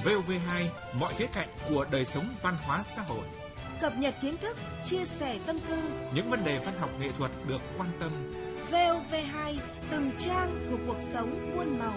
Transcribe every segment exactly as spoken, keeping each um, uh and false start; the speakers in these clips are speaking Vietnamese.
vê o vê hai, mọi khía cạnh của đời sống văn hóa xã hội. Cập nhật kiến thức, chia sẻ tâm tư. Những vấn đề văn học nghệ thuật được quan tâm. vê o vê hai, từng trang của cuộc sống muôn màu.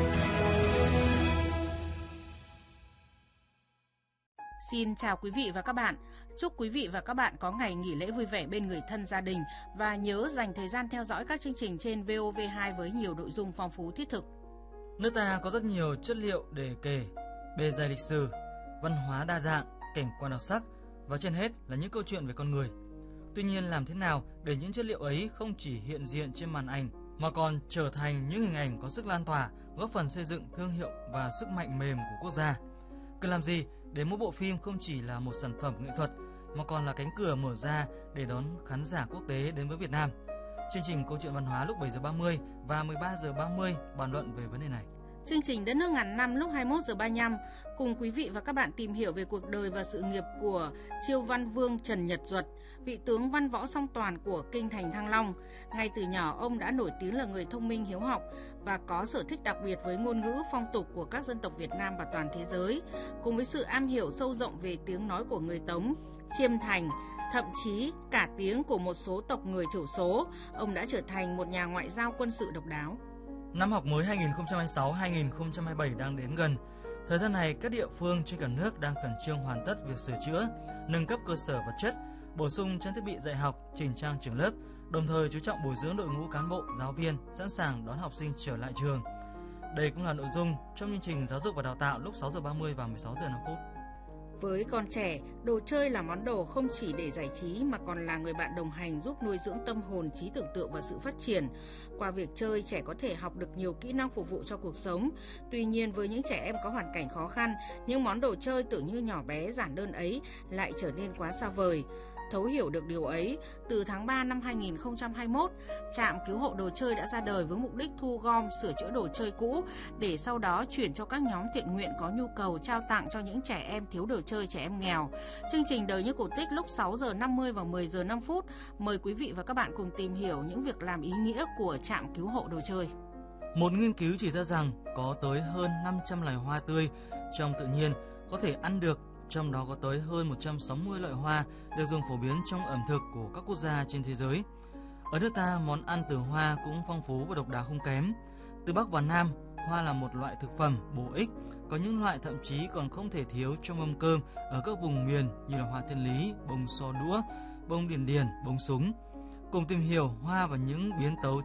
Xin chào quý vị và các bạn. Chúc quý vị và các bạn có ngày nghỉ lễ vui vẻ bên người thân gia đình và nhớ dành thời gian theo dõi các chương trình trên vê o vê hai với nhiều nội dung phong phú thiết thực. Nước ta có rất nhiều chất liệu để kể, bề dày lịch sử, văn hóa đa dạng, cảnh quan đặc sắc và trên hết là những câu chuyện về con người. Tuy nhiên, làm thế nào để những chất liệu ấy không chỉ hiện diện trên màn ảnh mà còn trở thành những hình ảnh có sức lan tỏa, góp phần xây dựng thương hiệu và sức mạnh mềm của quốc gia? Cần làm gì để mỗi bộ phim không chỉ là một sản phẩm nghệ thuật mà còn là cánh cửa mở ra để đón khán giả quốc tế đến với Việt Nam? Chương trình Câu chuyện văn hóa lúc bảy giờ ba mươi và mười ba giờ ba mươi bàn luận về vấn đề này. Chương trình Đất nước ngàn năm lúc hai mươi mốt giờ ba mươi lăm cùng quý vị và các bạn tìm hiểu về cuộc đời và sự nghiệp của Chiêu Văn Vương Trần Nhật Duật, vị tướng văn võ song toàn của kinh thành Thăng Long. Ngay từ nhỏ, ông đã nổi tiếng là người thông minh hiếu học và có sở thích đặc biệt với ngôn ngữ phong tục của các dân tộc Việt Nam và toàn thế giới. Cùng với sự am hiểu sâu rộng về tiếng nói của người Tống, Chiêm Thành, thậm chí cả tiếng của một số tộc người thiểu số, ông đã trở thành một nhà ngoại giao quân sự độc đáo. Năm học mới hai nghìn không trăm hai mươi sáu hai nghìn không trăm hai mươi bảy đang đến gần. Thời gian này, các địa phương trên cả nước đang khẩn trương hoàn tất việc sửa chữa, nâng cấp cơ sở vật chất, bổ sung trang thiết bị dạy học, chỉnh trang trường lớp, đồng thời chú trọng bồi dưỡng đội ngũ cán bộ, giáo viên sẵn sàng đón học sinh trở lại trường. Đây cũng là nội dung trong chương trình Giáo dục và Đào tạo lúc sáu giờ ba mươi và mười sáu giờ năm phút. Với con trẻ, đồ chơi là món đồ không chỉ để giải trí mà còn là người bạn đồng hành giúp nuôi dưỡng tâm hồn, trí tưởng tượng và sự phát triển. Qua việc chơi, trẻ có thể học được nhiều kỹ năng phục vụ cho cuộc sống. Tuy nhiên, với những trẻ em có hoàn cảnh khó khăn, những món đồ chơi tưởng như nhỏ bé, giản đơn ấy lại trở nên quá xa vời. Thấu hiểu được điều ấy, từ tháng ba năm hai nghìn không trăm hai mươi mốt, trạm cứu hộ đồ chơi đã ra đời với mục đích thu gom, sửa chữa đồ chơi cũ để sau đó chuyển cho các nhóm thiện nguyện có nhu cầu trao tặng cho những trẻ em thiếu đồ chơi, trẻ em nghèo. Chương trình Đời như cổ tích lúc sáu giờ năm mươi và mười giờ năm phút. Mời quý vị và các bạn cùng tìm hiểu những việc làm ý nghĩa của trạm cứu hộ đồ chơi. Một nghiên cứu chỉ ra rằng có tới hơn năm trăm loài hoa tươi trong tự nhiên có thể ăn được. Trong đó có tới hơn một trăm sáu mươi loại hoa được dùng phổ biến trong ẩm thực của các quốc gia trên thế giới. Ở nước ta, món ăn từ hoa cũng phong phú và độc đáo không kém. Từ Bắc vào Nam, hoa là một loại thực phẩm bổ ích, có những loại thậm chí còn không thể thiếu trong mâm cơm ở các vùng miền như là hoa thiên lý, bông so đũa, bông điền điền, bông súng. Cùng tìm hiểu hoa và những biến tấu